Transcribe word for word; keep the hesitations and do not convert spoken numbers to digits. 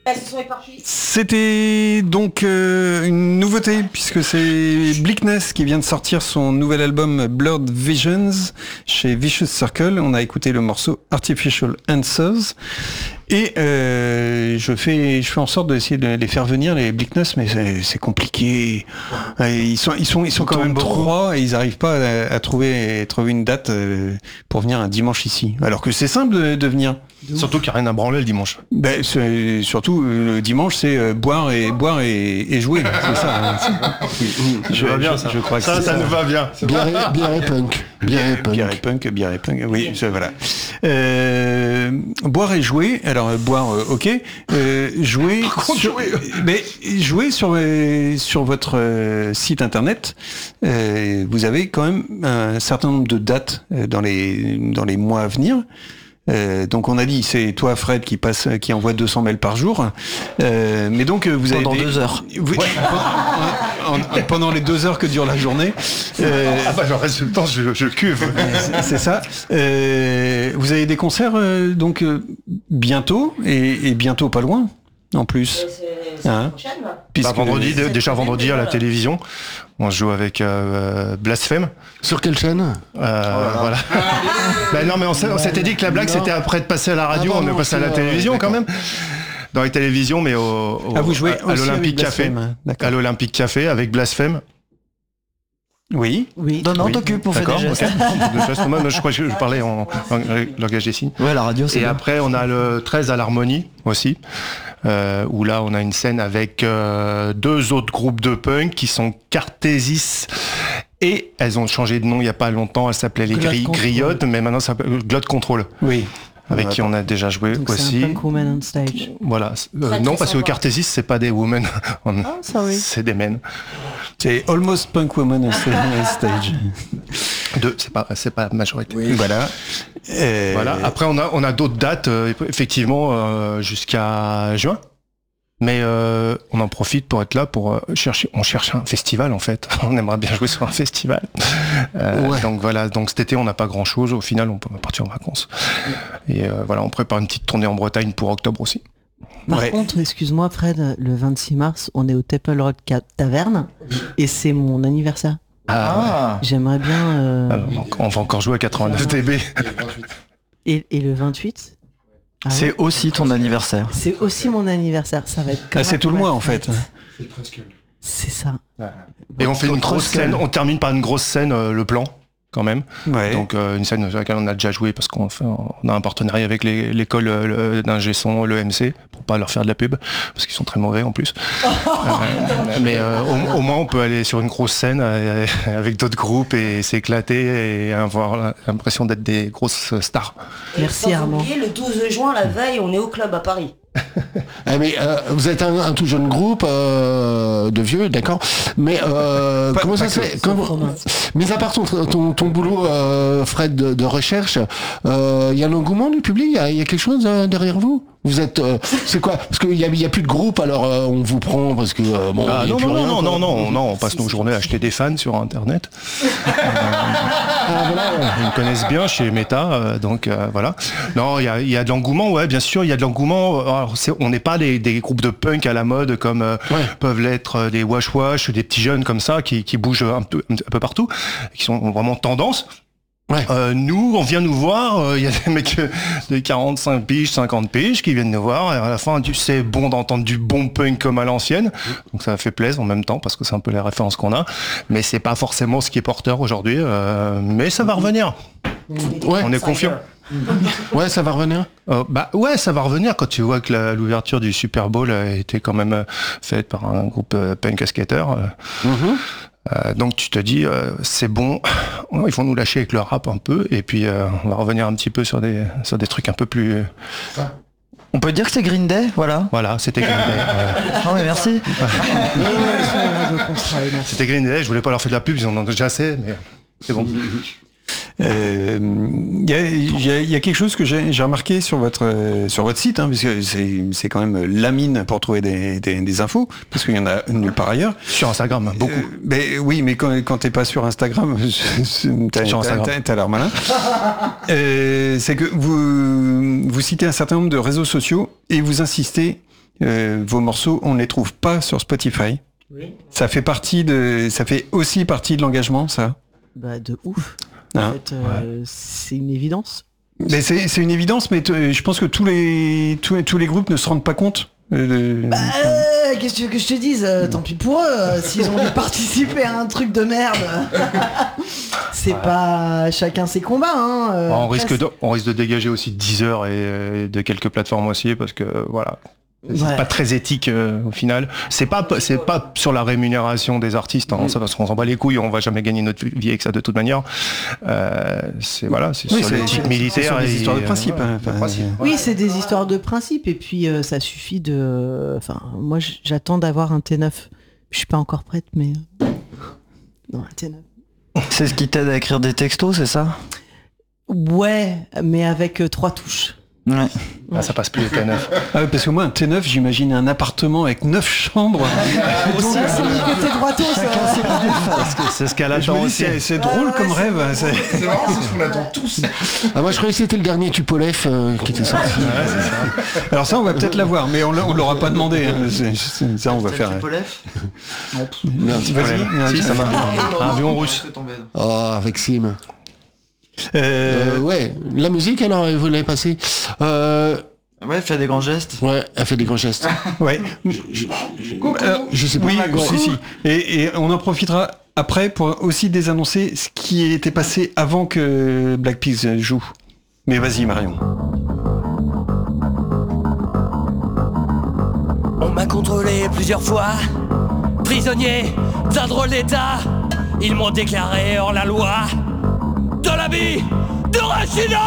Elles se sont éparpillées. C'était donc euh, une nouveauté puisque c'est Bleakness qui vient de sortir son nouvel album Blurred Visions chez Vicious Circle. On a écouté le morceau Artificial Answers et euh, je fais je fais en sorte d'essayer de les faire venir les Bleakness, mais c'est, c'est compliqué. Et ils sont ils sont ils sont quand même trois et ils n'arrivent pas à, à trouver à trouver une date pour venir un dimanche ici. Alors que c'est simple de, de venir. Surtout qu'il n'y a rien à branler le dimanche. Ben, c'est, surtout le dimanche, c'est euh, boire et boire et, et jouer. C'est ça. Hein, c'est... Je, je, bien, ça. je crois que ça, ça, ça nous va bien. Bière et, bière et punk. Bière et punk. Bière et punk. Bière et punk. Oui, ça, voilà. Euh, boire et jouer. Alors euh, boire, euh, ok. Euh, jouer. Sur, jouer. Mais jouer sur euh, sur votre euh, site internet. Euh, vous avez quand même un certain nombre de dates euh, dans les dans les mois à venir. Euh, donc on a dit c'est toi Fred qui passe qui envoie deux cents mails par jour, euh, mais donc vous avez pendant des... deux heures. Oui, ouais. pendant, en, pendant les deux heures que dure la journée. Euh... Ah bah le reste du temps je, je cuve. C'est, c'est ça. Euh, vous avez des concerts euh, donc euh, bientôt et, et bientôt pas loin en plus. C'est, c'est hein prochaine, bah, vendredi de, déjà vendredi à la télévision. On joue avec euh, Blasphème. Sur quelle chaîne euh, oh voilà. bah non mais on, on s'était dit que la blague non. c'était après de passer à la radio, ah, on est passé à la télévision euh, quand même. Dans les télévisions, mais au, au ah, vous jouez à, à l'Olympique Café. À l'Olympique Café avec Blasphème. Oui. Oui. Non, non, oui. t'occupe, on fait des gestes. Okay. Moi, je crois que je parlais en, en langage des signes. Ouais, la radio, c'est Et bien. après, on a le treize à l'Harmonie aussi, euh, où là, on a une scène avec euh, deux autres groupes de punk qui sont Cartésis. Et elles ont changé de nom il n'y a pas longtemps. Elles s'appelaient les Gri- Griottes, mais maintenant ça s'appelle Glot Control. Oui. Avec qui on a déjà joué donc aussi. C'est un punk woman on stage. Voilà. Euh, non, parce que Cartésis, c'est pas des women. On... Oh, sorry. C'est des men. C'est almost punk woman on stage. Deux, c'est pas, c'est pas majorité. Oui. Voilà. Et... Voilà. Après, on a, on a d'autres dates, euh, effectivement, euh, jusqu'à juin. Mais euh, on en profite pour être là pour euh, chercher. On cherche un festival en fait. On aimerait bien jouer sur un festival. Euh, ouais. Donc voilà. Donc cet été on n'a pas grand chose. Au final on peut partir en vacances. Et euh, voilà, on prépare une petite tournée en Bretagne pour octobre aussi. Par ouais. contre, excuse-moi Fred, le vingt-six mars, on est au Temple Rock Taverne et c'est mon anniversaire. Ah. Ouais. J'aimerais bien. Euh... Alors, on va encore jouer à quatre-vingt-neuf décibels. Et, et le vingt-huit. Ah c'est ouais. aussi ton anniversaire. C'est aussi mon anniversaire, ça va être. Ah, c'est tout le mois en fait. C'est presque. C'est ça. Ouais. Et on fait une grosse scène. On termine par une grosse scène, euh, le plan. Quand même. Ouais. Donc euh, une scène sur laquelle on a déjà joué parce qu'on fait, on a un partenariat avec les, l'école euh, d'ingé son, l'E M C, pour pas leur faire de la pub parce qu'ils sont très mauvais en plus. euh, mais euh, au, au moins on peut aller sur une grosse scène euh, avec d'autres groupes et s'éclater et avoir l'impression d'être des grosses stars. Merci Armand. Le douze juin, la veille, on est au club à Paris. Ah, mais euh, vous êtes un, un tout jeune groupe euh, de vieux, d'accord. Mais euh, pas, comment pas ça se fait comment... Mais à part ton, ton, ton boulot, euh, Fred, de, de recherche, il euh, y a l'engouement du public. Il y, y a quelque chose euh, derrière vous. Vous êtes, euh, c'est quoi? Parce qu'il y a, y a plus de groupe, alors euh, on vous prend parce que euh, bon. Ah, y a non, plus non, rien, non, non, non, non, non, on passe nos journées à acheter des fans sur Internet. euh, ah, voilà. Ils me connaissent bien chez Meta, euh, donc euh, voilà. Non, il y a, y a de l'engouement, ouais, bien sûr, il y a de l'engouement. Alors, c'est, on n'est pas des, des groupes de punk à la mode comme euh, ouais. peuvent l'être des Wash Wash, des petits jeunes comme ça qui, qui bougent un peu, un peu partout, qui sont vraiment tendance. Ouais. Euh, nous, on vient nous voir, il euh, y a des mecs de quarante-cinq piges, cinquante piges qui viennent nous voir, et à la fin, c'est bon d'entendre du bon punk comme à l'ancienne, donc ça fait plaisir en même temps, parce que c'est un peu les références qu'on a, mais c'est pas forcément ce qui est porteur aujourd'hui, euh, mais ça va revenir. Ouais, on est confiant. Ouais, ça va revenir. Euh, bah ouais, ça va revenir quand tu vois que la, l'ouverture du Super Bowl a été quand même faite par un groupe euh, punk à skater. Euh, mm-hmm. Euh, donc tu te dis euh, c'est bon, ils vont nous lâcher avec le rap un peu et puis euh, on va revenir un petit peu sur des sur des trucs un peu plus. Ah. On peut dire que c'est Green Day, voilà. Voilà, c'était Green Day. Ouais. Non mais merci. C'était Green Day. Je voulais pas leur faire de la pub, ils en ont déjà assez, mais c'est bon. Il euh, y, y, y a quelque chose que j'ai, j'ai remarqué sur votre euh, sur votre site, hein, parce que c'est c'est quand même la mine pour trouver des, des, des infos, parce qu'il y en a nulle part ailleurs. Sur Instagram, beaucoup. Euh, mais oui, mais quand quand t'es pas sur Instagram, t'as, sur Instagram. t'as, t'as l'air malin. euh, c'est que vous vous citez un certain nombre de réseaux sociaux et vous insistez euh, vos morceaux, on ne les trouve pas sur Spotify. Oui. Ça fait partie de, ça fait aussi partie de l'engagement, ça. Bah de ouf. Hein en fait, euh, ouais. c'est une évidence. Mais c'est, c'est une évidence, mais t- je pense que tous les tous, tous les groupes ne se rendent pas compte. Euh, bah, euh, qu'est-ce que tu veux que je te dise euh, tant pis pour eux, euh, s'ils ont dû participer à un truc de merde. C'est ouais. pas chacun ses combats. Hein, euh, on, risque de, on risque de dégager aussi Deezer et, et de quelques plateformes aussi, parce que voilà. C'est ouais. pas très éthique euh, au final. C'est pas c'est pas sur la rémunération des artistes, hein, ça, parce qu'on s'en bat les couilles, on va jamais gagner notre vie avec ça de toute manière. Euh, c'est voilà, c'est oui, sur l'éthique militaire, c'est des histoires de principe. Euh, hein, de principe. Oui, c'est des histoires de principe et puis euh, ça suffit de. Enfin, moi j'attends d'avoir un T neuf. Je suis pas encore prête, mais non, un T neuf. C'est ce qui t'aide à écrire des textos, c'est ça? Ouais, mais avec euh, trois touches. Ouais. Ah, ça passe plus le T neuf. Ah ouais, parce que moi, un T neuf, j'imagine un appartement avec neuf chambres. Donc, c'est que t'es droitos, ça. C'est ce qu'elle attend aussi. C'est, c'est drôle ah, comme ouais, rêve. C'est, c'est marrant, c'est ce qu'on attend tous. Ah, moi, je croyais que c'était le dernier Tupolev euh, qui était sorti. Ouais, c'est ça. Alors ça, on va peut-être l'avoir, mais on ne l'aura pas demandé. Hein. C'est, c'est, ça, on va faire. Tupolev non, vas-y. Si, ça marche. Un avion russe. Oh, avec Sim. Euh... Euh, ouais, la musique alors, vous l'avez passée. Euh... Ouais, elle fait des grands gestes. Ouais, elle fait des grands gestes. ouais. Je, je, je, euh, je sais pas. Oui, si, si. Et, et on en profitera après pour aussi désannoncer ce qui était passé avant que Black Peas joue. Mais vas-y, Marion. On m'a contrôlé plusieurs fois, prisonnier d'un drôle d'état. Ils m'ont déclaré hors la loi de la vie de Rachida.